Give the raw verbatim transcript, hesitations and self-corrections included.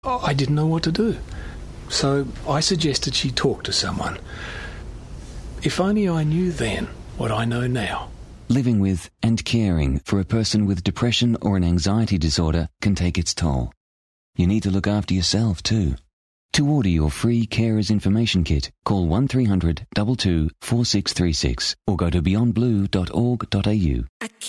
I didn't know what to do. So I suggested she talk to someone. If only I knew then what I know now. Living with and caring for a person with depression or an anxiety disorder can take its toll. You need to look after yourself too. To order your free Carers Information Kit, call one three hundred two two four six three six or go to beyond blue dot org dot a u.